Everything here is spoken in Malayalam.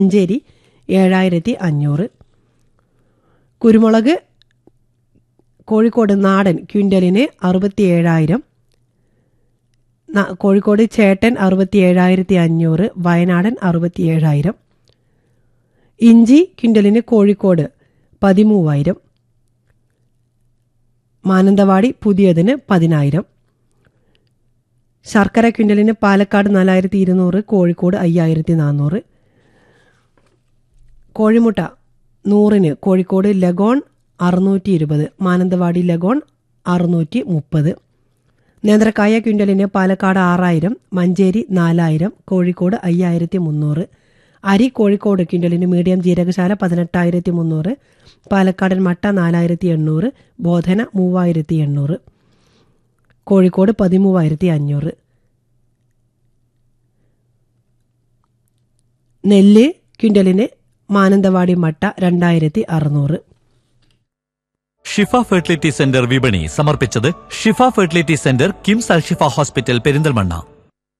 മഞ്ചേരി 7500. കുരുമുളക് കോഴിക്കോട് നാടൻ ക്വിൻ്റലിന് 67,000. കോഴിക്കോട് ചേട്ടൻ 67,500. വയനാടൻ 67,000. ഇഞ്ചി ക്വിൻ്റലിന് കോഴിക്കോട് 13,000. മാനന്തവാടി പുതിയതിന് 10,000. ശർക്കര ക്വിൻ്റലിന് പാലക്കാട് 4,200. കോഴിക്കോട് 5,400. കോഴിമുട്ട 100 കോഴിക്കോട് ലഗോൺ 620. മാനന്തവാടി ലഗോൺ 630. നേന്ത്രക്കായ ക്വിൻ്റലിന് പാലക്കാട് 6,000. മഞ്ചേരി 4,000. കോഴിക്കോട് 5,300. അരി കോഴിക്കോട് ക്വിൻ്റലിന് മീഡിയം ജീരകശാല 18,300. പാലക്കാടൻ മട്ട 4,800. ബോധന 3,800. കോഴിക്കോട് 13,500. നെല്ല് ക്വിൻ്റലിന് മാനന്തവാടി മട്ട 2,600. ഷിഫ ഫെർട്ടിലിറ്റി സെന്റർ വിപണി സമർപ്പിച്ചത് ഷിഫ ഫെർട്ടിലിറ്റി സെന്റർ കിംസ് അൽ ഷിഫ ഹോസ്പിറ്റൽ പെരിന്തൽമണ്ണ.